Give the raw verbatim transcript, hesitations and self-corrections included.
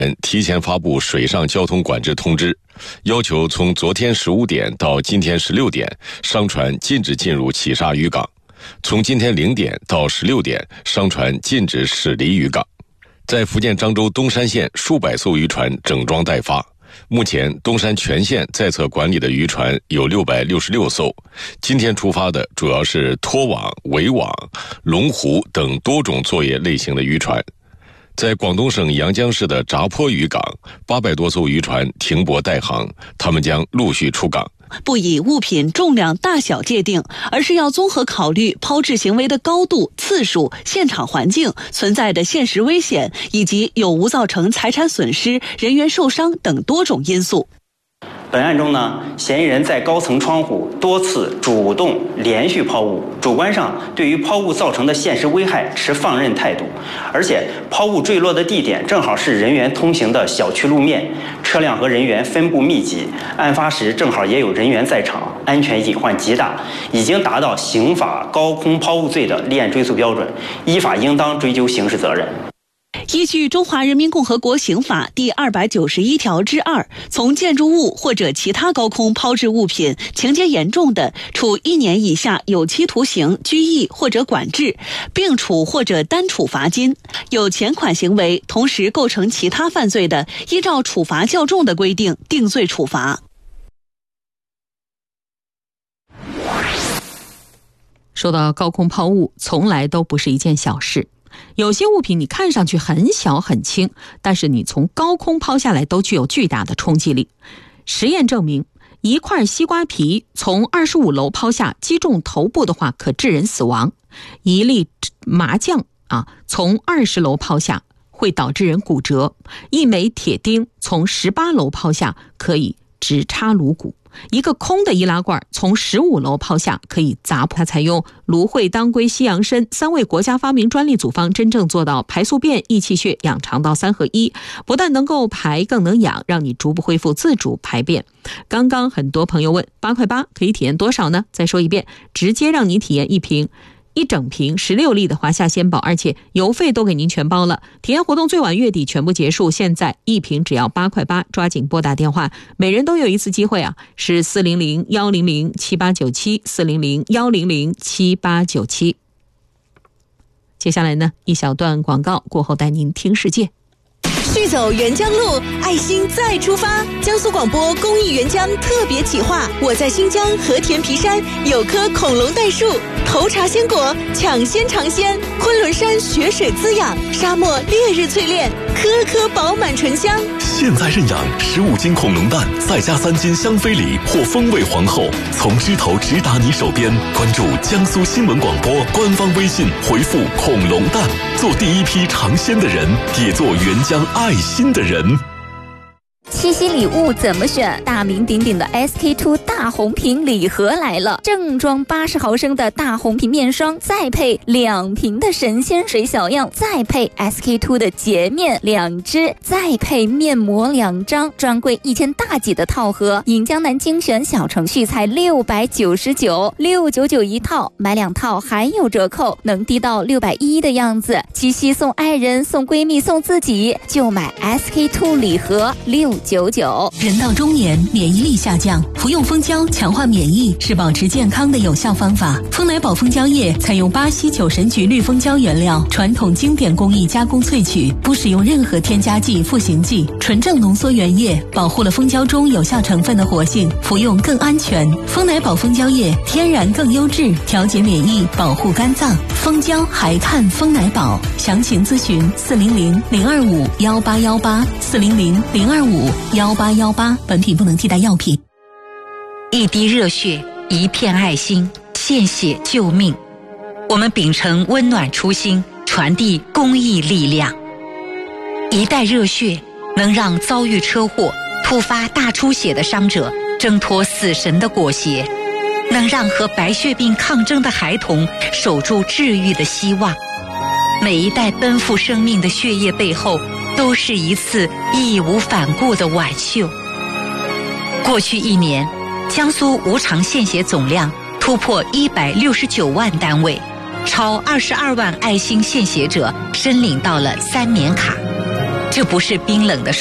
提前发布水上交通管制通知，要求从昨天十五点到今天十六点，商船禁止进入启沙渔港；从今天零点到十六点，商船禁止驶离渔港。在福建漳州东山县，数百艘渔船整装待发。目前，东山全县在册管理的渔船有六百六十六艘。今天出发的主要是拖网、围网、龙湖等多种作业类型的渔船。在广东省阳江市的闸坡渔港，八百多艘渔船停泊待航，它们将陆续出港。 不以物品重量大小界定，而是要综合考虑抛掷行为的高度、次数、现场环境、存在的现实危险以及有无造成财产损失、人员受伤等多种因素。 本案中呢，嫌疑人在高层窗户多次主动连续抛物，主观上对于抛物造成的现实危害持放任态度，而且抛物坠落的地点正好是人员通行的小区路面，车辆和人员分布密集，案发时正好也有人员在场，安全隐患极大，已经达到刑法高空抛物罪的立案追诉标准，依法应当追究刑事责任。 依据《中华人民共和国刑法》第二百九十一条之二，从建筑物或者其他高空抛掷物品，情节严重的，处一年以下有期徒刑、拘役或者管制，并处或者单处罚金；有前款行为同时构成其他犯罪的，依照处罚较重的规定定罪处罚。 说到高空抛物，从来都不是一件小事。有些物品你看上去很小很轻，但是你从高空抛下来都具有巨大的冲击力。实验证明，一块西瓜皮从二十五楼抛下，击中头部的话可致人死亡；一粒麻酱啊，从二十楼抛下会导致人骨折；一枚铁钉从十八楼抛下可以直插颅骨。一个空的易拉罐从十五楼抛下可以砸破。它采用芦荟、当归、西洋参三味国家发明专利组方，真正做到排宿便、益气血、养肠道三合一，不但能够排，更能养，让你逐步恢复自主排便。刚刚很多朋友问，八块八可以体验多少呢？再说一遍，直接让你体验一瓶一整瓶十六粒的华夏鲜宝，而且邮费都给您全包了。体验活动最晚月底全部结束，现在一瓶只要八块八，抓紧拨打电话，每人都有一次机会啊，是四零零幺零零七八九七四零零幺零零七八九七。接下来呢，一小段广告过后带您听世界。 续走沅江路，爱心再出发。江苏广播公益沅江特别企划，我在新疆和田皮山有棵恐龙代树，头茶鲜果抢先尝鲜。昆仑山雪水滋养，沙漠烈日淬炼，颗颗饱满醇香。 现在认养十五斤恐龙蛋，再加三斤香妃梨或风味皇后，从枝头直达你手边。关注江苏新闻广播官方微信，回复恐龙蛋，做第一批尝鲜的人，也做沅江爱心的人。 七夕礼物怎么选？大名鼎鼎的 S K two 大红瓶礼盒来了，正装八十毫升的大红瓶面霜，再配两瓶的神仙水小样，再配 S K two 的洁面两支，再配面膜两张，专柜一千大几的套盒，引江南精选小程序才六百九十九，六九九一套，买两套还有折扣，能低到六百一的样子。七夕送爱人、送闺蜜、送自己，就买 S K two 礼盒六九九。 人到中年，免疫力下降，服用蜂胶强化免疫是保持健康的有效方法。丰乃宝蜂胶液采用巴西酒神菊绿蜂胶原料，传统经典工艺加工萃取，不使用任何添加剂、赋形剂，纯正浓缩原液，保护了蜂胶中有效成分的活性，服用更安全。丰乃宝蜂胶液天然更优质，调节免疫，保护肝脏。蜂胶还看丰乃宝，详情咨询四零零零二五幺八幺八四零零零二五幺八幺八。本品不能替代药品。 一滴热血，一片爱心，献血救命。我们秉承温暖初心，传递公益力量。一袋热血能让遭遇车祸、突发大出血的伤者挣脱死神的裹挟，能让和白血病抗争的孩童守住治愈的希望。每一袋奔赴生命的血液背后，都是一次义无反顾的挽救。过去一年，江苏无偿献血总量突破一百六十九万单位，超二十二万爱心献血者申领到了三年卡。 这不是冰冷的